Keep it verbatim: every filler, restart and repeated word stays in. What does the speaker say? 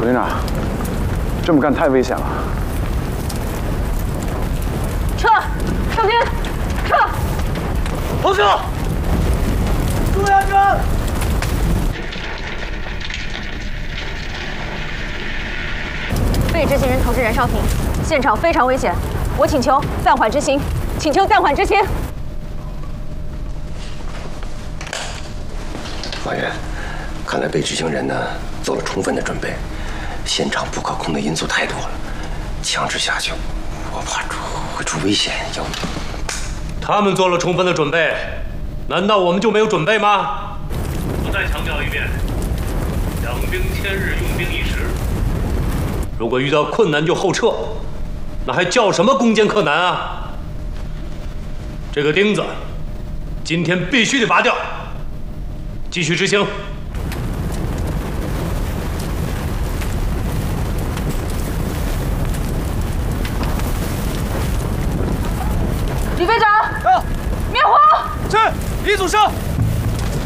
楚营长，这么干太危险了。 撤，上军，撤！ 皇兄，注意安全！ 被执行人投掷燃烧瓶，现场非常危险，我请求暂缓执行，请求暂缓执行。 法院，看来被执行人呢做了充分的准备，现场不可控的因素太多了，强制下去，我怕出会出危险。要他们做了充分的准备，难道我们就没有准备吗？ 我再强调一遍，养兵千日，用兵一时。 如果遇到困难就后撤，那还叫什么攻坚克难啊？这个钉子，今天必须得拔掉。继续执行。 李飞长， 啊， 灭火！ 是，李祖上。